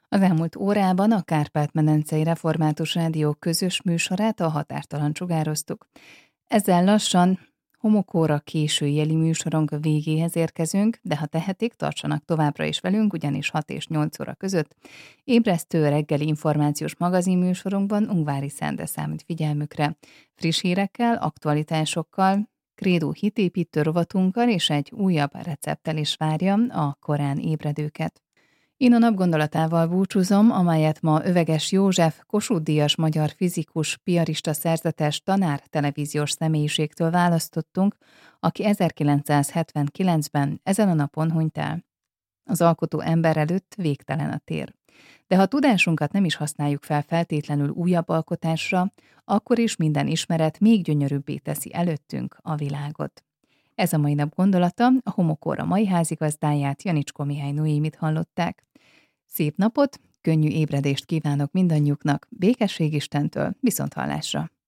Az elmúlt órában a Kárpát-medencei Református Rádió közös műsorát, a Határtalan sugároztuk. Ezzel lassan homokóra késő jeli műsorunk végéhez érkezünk, de ha tehetik, tartsanak továbbra is velünk, ugyanis 6 és 8 óra között ébresztő reggeli információs magazinműsorunkban Ungvári Szende számít figyelmükre. Friss hírekkel, aktualitásokkal, krédó hitépítő rovatunkkal és egy újabb recepttel is várja a korán ébredőket. Én a napgondolatával búcsúzom, amelyet ma Öveges József, Kossuth-díjas magyar fizikus, piarista szerzetes, tanár, televíziós személyiségtől választottunk, aki 1979-ben ezen a napon hunyt el. Az alkotó ember előtt végtelen a tér. De ha tudásunkat nem is használjuk fel feltétlenül újabb alkotásra, akkor is minden ismeret még gyönyörűbbé teszi előttünk a világot. Ez a mai nap gondolata, a Homokóra mai házigazdáját, Janicskó Mihály Noémit hallották. Szép napot, könnyű ébredést kívánok mindannyiuknak, békesség Istentől, viszonthallásra!